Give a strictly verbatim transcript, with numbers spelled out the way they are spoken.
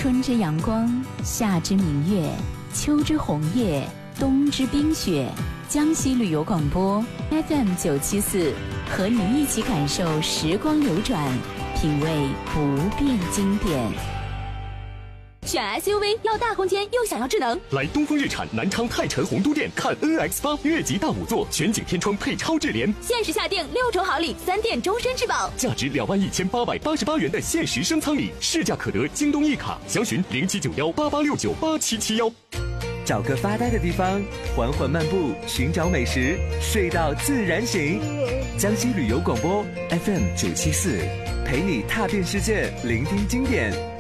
春之阳光，夏之明月，秋之红叶，冬之冰雪。江西旅游广播 F M 九七四，和你一起感受时光流转，品味不变经典。选 S U V 要大空间又想要智能， 来东风日产南昌泰辰鸿都店看 N X 八越级大五座，全景天窗配超智联， 限时下定六重好礼，三店终身质保， 价值两万一千八百八十八元的限时升舱礼，市价可得京东一卡，详询零七九幺八八六九八七七幺。 找个发呆的地方，缓缓漫步，寻找美食，睡到自然醒。江西旅游广播 F M 九七四，陪你踏遍世界，聆听经典。